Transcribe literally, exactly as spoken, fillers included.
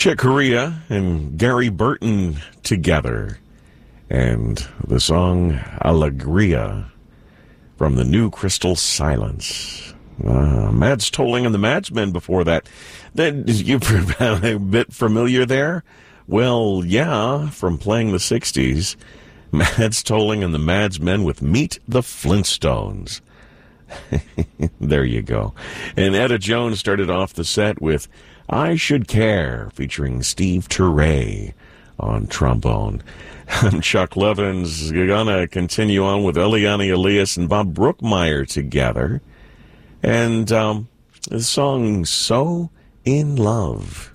Chick Corea and Gary Burton together. And the song Alegria from the new Crystal Silence. Uh, Mads Tolling and the Madsmen before that. Then you a bit familiar there? Well, yeah, from playing the sixties. Mads Tolling and the Madsmen with Meet the Flintstones. There you go. And Etta Jones started off the set with I Should Care, featuring Steve Turre on trombone. I'm Chuck Levins. We're going to continue on with Eliane Elias and Bob Brookmeyer together. And um, the song So in Love.